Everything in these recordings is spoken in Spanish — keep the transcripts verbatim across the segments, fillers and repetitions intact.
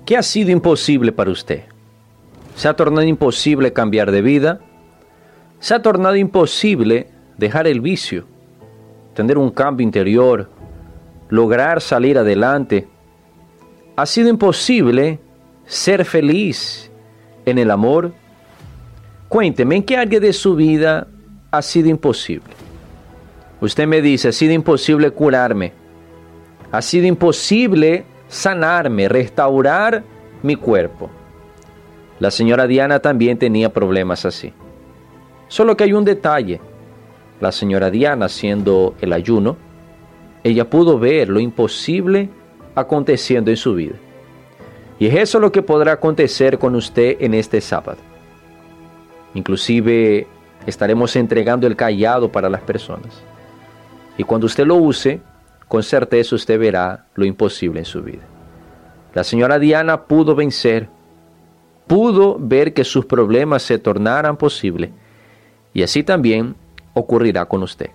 ¿Qué ha sido imposible para usted? ¿Se ha tornado imposible cambiar de vida? ¿Se ha tornado imposible dejar el vicio, tener un cambio interior, lograr salir adelante? ¿Ha sido imposible ser feliz en el amor? Cuénteme, ¿en qué área de su vida ha sido imposible? Usted me dice, ha sido imposible curarme, ha sido imposible sanarme, restaurar mi cuerpo. La señora Diana también tenía problemas así. Solo que hay un detalle. La señora Diana, haciendo el ayuno, ella pudo ver lo imposible aconteciendo en su vida. Y es eso lo que podrá acontecer con usted en este sábado. Inclusive estaremos entregando el cayado para las personas. Y cuando usted lo use, con certeza usted verá lo imposible en su vida. La señora Diana pudo vencer, pudo ver que sus problemas se tornaran posibles. Y así también ocurrirá con usted.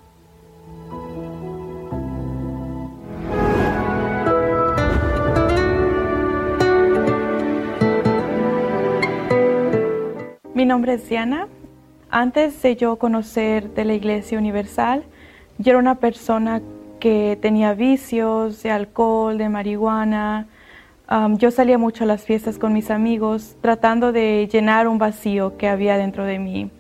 Mi nombre es Diana. Antes de yo conocer de la Iglesia Universal, yo era una persona que tenía vicios de alcohol, de marihuana. Um, yo salía mucho a las fiestas con mis amigos, tratando de llenar un vacío que había dentro de mí.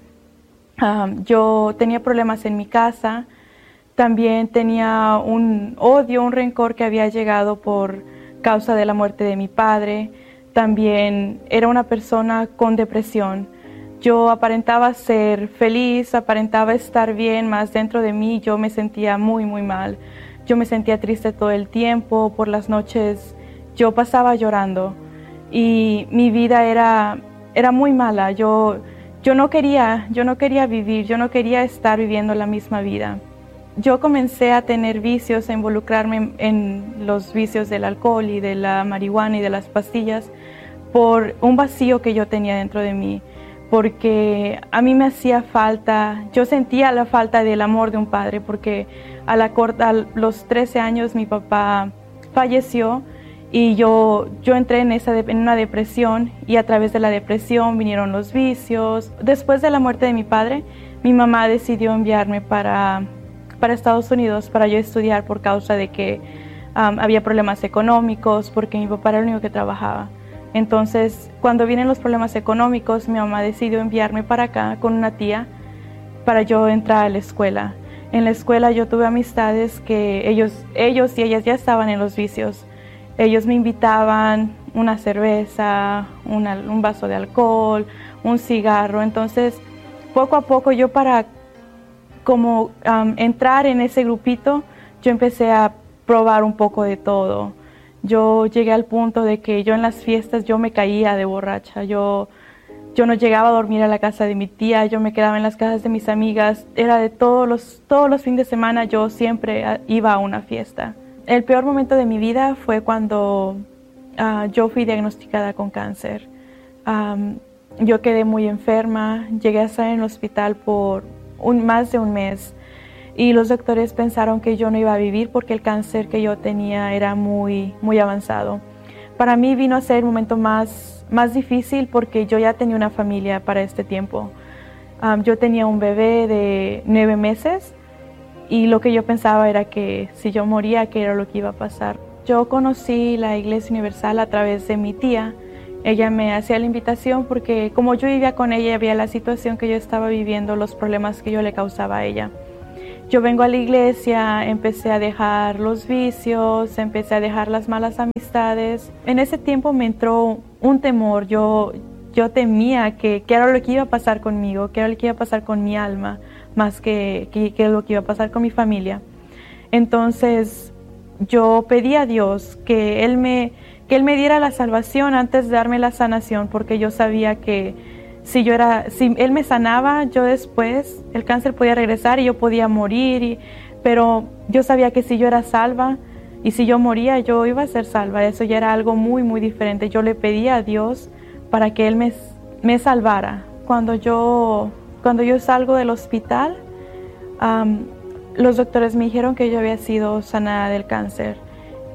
Um, yo tenía problemas en mi casa. También tenía un odio, un rencor que había llegado por causa de la muerte de mi padre. También era una persona con depresión. Yo aparentaba ser feliz, aparentaba estar bien, mas dentro de mí yo me sentía muy, muy mal. Yo me sentía triste todo el tiempo, por las noches yo pasaba llorando y mi vida era, era muy mala. Yo, yo no quería, yo no quería vivir, yo no quería estar viviendo la misma vida. Yo comencé a tener vicios, a involucrarme en, en los vicios del alcohol y de la marihuana y de las pastillas por un vacío que yo tenía dentro de mí. Porque a mí me hacía falta, yo sentía la falta del amor de un padre, porque a, la corta, a los trece años mi papá falleció y yo, yo entré en, esa, en una depresión, y a través de la depresión vinieron los vicios. Después de la muerte de mi padre, mi mamá decidió enviarme para, para Estados Unidos para yo estudiar por causa de que um, había problemas económicos, porque mi papá era el único que trabajaba. Entonces, cuando vienen los problemas económicos, mi mamá decidió enviarme para acá con una tía para yo entrar a la escuela. En la escuela yo tuve amistades que ellos, ellos y ellas ya estaban en los vicios. Ellos me invitaban una cerveza, una, un vaso de alcohol, un cigarro. Entonces, poco a poco yo para como um, entrar en ese grupito, yo empecé a probar un poco de todo. Yo llegué al punto de que yo en las fiestas yo me caía de borracha. Yo, yo no llegaba a dormir a la casa de mi tía, yo me quedaba en las casas de mis amigas. Era de todos los, todos los fines de semana yo siempre iba a una fiesta. El peor momento de mi vida fue cuando uh, yo fui diagnosticada con cáncer. Um, yo quedé muy enferma, llegué a estar en el hospital por un, más de un mes. Y los doctores pensaron que yo no iba a vivir porque el cáncer que yo tenía era muy, muy avanzado. Para mí vino a ser el momento más, más difícil porque yo ya tenía una familia para este tiempo. Um, yo tenía un bebé de nueve meses y lo que yo pensaba era que si yo moría, ¿qué era lo que iba a pasar? Yo conocí la Iglesia Universal a través de mi tía. Ella me hacía la invitación porque como yo vivía con ella, había la situación que yo estaba viviendo, los problemas que yo le causaba a ella. Yo vengo a la iglesia, empecé a dejar los vicios, empecé a dejar las malas amistades. En ese tiempo me entró un temor, yo, yo temía que, que era lo que iba a pasar conmigo, que era lo que iba a pasar con mi alma, más que, que, que lo que iba a pasar con mi familia. Entonces yo pedí a Dios que Él me, que Él me diera la salvación antes de darme la sanación, porque yo sabía que Si, yo era, si Él me sanaba, yo después, el cáncer podía regresar y yo podía morir, y, pero yo sabía que si yo era salva y si yo moría, yo iba a ser salva. Eso ya era algo muy, muy diferente. Yo le pedía a Dios para que Él me, me salvara. Cuando yo, cuando yo salgo del hospital, um, los doctores me dijeron que yo había sido sanada del cáncer.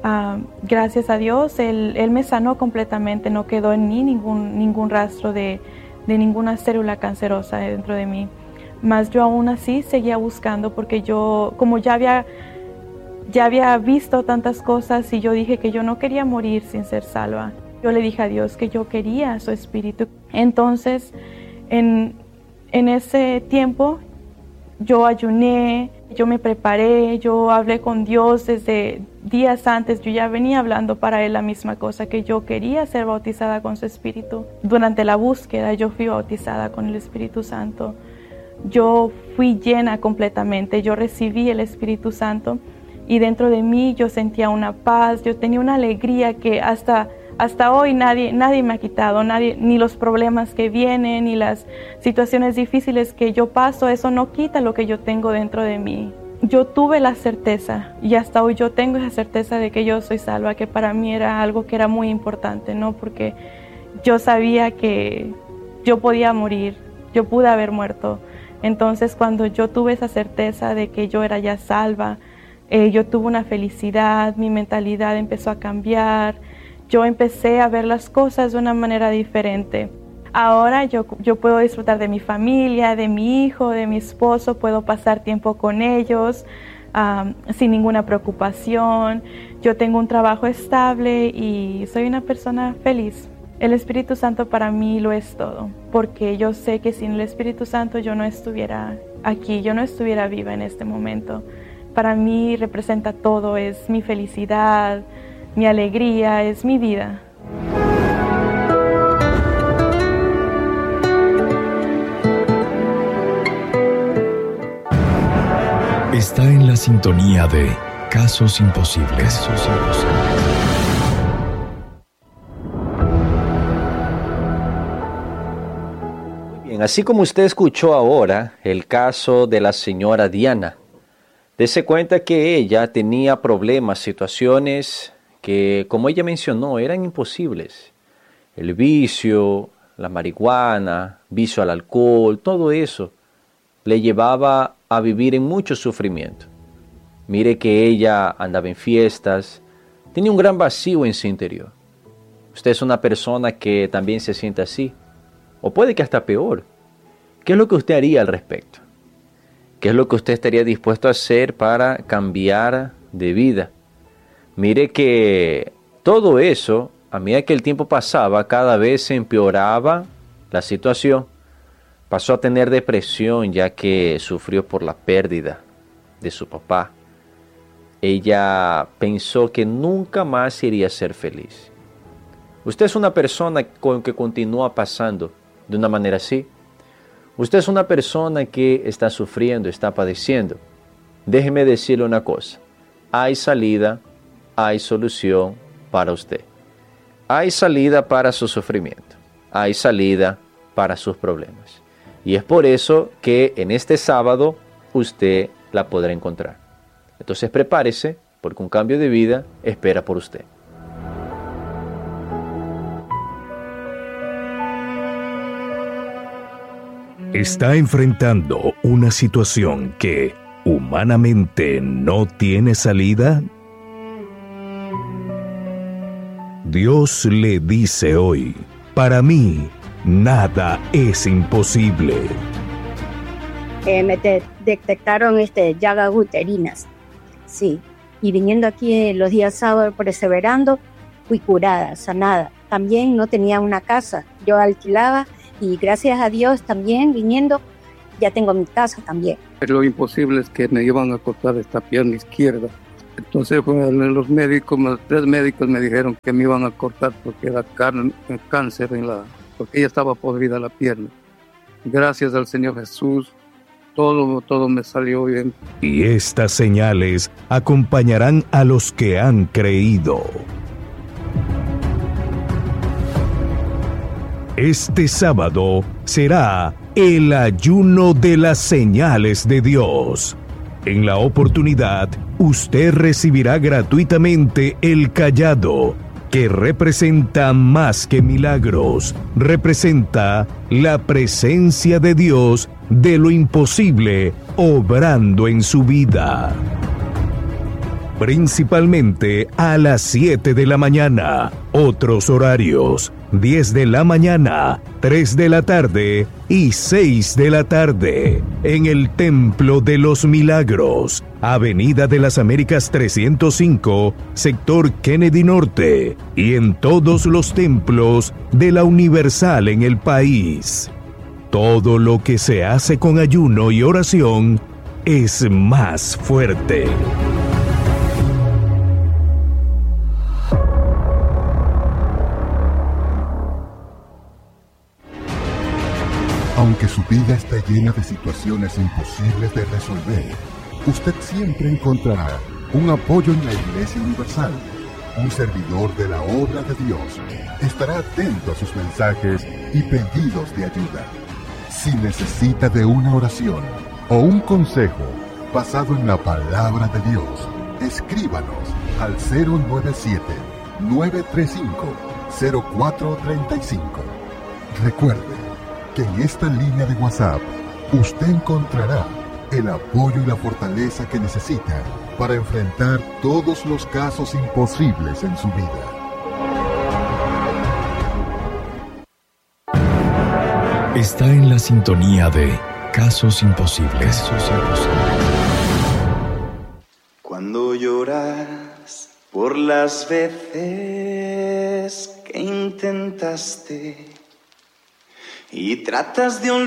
Uh, gracias a Dios, él, él me sanó completamente, no quedó en mí ningún, ningún rastro de, de ninguna célula cancerosa dentro de mí. Mas yo aún así seguía buscando porque yo, como ya había, ya había visto tantas cosas y yo dije que yo no quería morir sin ser salva. Yo le dije a Dios que yo quería su espíritu. Entonces, en, en ese tiempo, yo ayuné, yo me preparé, yo hablé con Dios desde días antes. Yo ya venía hablando para Él la misma cosa, que yo quería ser bautizada con su Espíritu. Durante la búsqueda yo fui bautizada con el Espíritu Santo. Yo fui llena completamente, yo recibí el Espíritu Santo y dentro de mí yo sentía una paz, yo tenía una alegría que hasta... Hasta hoy nadie, nadie me ha quitado, nadie, ni los problemas que vienen, ni las situaciones difíciles que yo paso, eso no quita lo que yo tengo dentro de mí. Yo tuve la certeza, y hasta hoy yo tengo esa certeza de que yo soy salva, que para mí era algo que era muy importante, ¿no? Porque yo sabía que yo podía morir, yo pude haber muerto. Entonces cuando yo tuve esa certeza de que yo era ya salva, eh, yo tuve una felicidad, mi mentalidad empezó a cambiar. Yo empecé a ver las cosas de una manera diferente. Ahora yo, yo puedo disfrutar de mi familia, de mi hijo, de mi esposo, puedo pasar tiempo con ellos um, sin ninguna preocupación. Yo tengo un trabajo estable y soy una persona feliz. El Espíritu Santo para mí lo es todo, porque yo sé que sin el Espíritu Santo yo no estuviera aquí, yo no estuviera viva en este momento. Para mí representa todo, es mi felicidad, mi alegría, es mi vida. Está en la sintonía de Casos Imposibles. Casos Imposibles. Muy bien, así como usted escuchó ahora el caso de la señora Diana, dése cuenta que ella tenía problemas, situaciones que, como ella mencionó, eran imposibles. El vicio, la marihuana, vicio al alcohol, todo eso le llevaba a vivir en mucho sufrimiento. Mire que ella andaba en fiestas, tenía un gran vacío en su interior. Usted es una persona que también se siente así, o puede que hasta peor. ¿Qué es lo que usted haría al respecto? ¿Qué es lo que usted estaría dispuesto a hacer para cambiar de vida? Mire que todo eso, a medida que el tiempo pasaba, cada vez se empeoraba la situación. Pasó a tener depresión ya que sufrió por la pérdida de su papá. Ella pensó que nunca más iría a ser feliz. Usted es una persona con que continúa pasando de una manera así. Usted es una persona que está sufriendo, está padeciendo. Déjeme decirle una cosa. Hay salida. Hay solución para usted. Hay salida para su sufrimiento. Hay salida para sus problemas. Y es por eso que en este sábado usted la podrá encontrar. Entonces prepárese, porque un cambio de vida espera por usted. Está enfrentando una situación que humanamente no tiene salida. Dios le dice hoy, para mí, nada es imposible. Eh, me de- detectaron este, llagas uterinas, sí. Y viniendo aquí los días sábados perseverando, fui curada, sanada. También no tenía una casa, yo alquilaba y gracias a Dios también viniendo, ya tengo mi casa también. Lo imposible es que me iban a cortar esta pierna izquierda. Entonces bueno, los médicos, los tres médicos me dijeron que me iban a cortar porque era can- cáncer en la, porque ella estaba podrida la pierna. Gracias al Señor Jesús, todo, todo me salió bien. Y estas señales acompañarán a los que han creído. Este sábado será el ayuno de las señales de Dios. En la oportunidad, usted recibirá gratuitamente el cayado, que representa más que milagros, representa la presencia de Dios de lo imposible obrando en su vida. principalmente a las siete de la mañana. Otros horarios: diez de la mañana, tres de la tarde y seis de la tarde. En el Templo de los Milagros, Avenida de las Américas trescientos cinco, sector Kennedy Norte, y en todos los templos de la Universal en el país. Todo lo que se hace con ayuno y oración es más fuerte. Aunque su vida está llena de situaciones imposibles de resolver, usted siempre encontrará un apoyo en la Iglesia Universal. Un servidor de la obra de Dios estará atento a sus mensajes y pedidos de ayuda. Si necesita de una oración o un consejo basado en la palabra de Dios, escríbanos al cero nueve siete, nueve tres cinco, cero cuatro tres cinco. Recuerde que en esta línea de WhatsApp usted encontrará el apoyo y la fortaleza que necesita para enfrentar todos los casos imposibles en su vida. Está en la sintonía de Casos Imposibles. Casos Imposibles. Cuando lloras por las veces que intentaste y tratas de olvidar